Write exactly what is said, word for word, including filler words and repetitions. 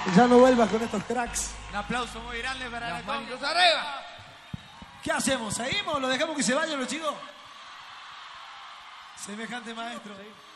Ya no vuelvas con estos cracks. Un aplauso muy grande para Las la manitos Conga. arriba. ¿Qué hacemos? ¿Seguimos? ¿Lo dejamos que se vayan los chicos? Semejante maestro.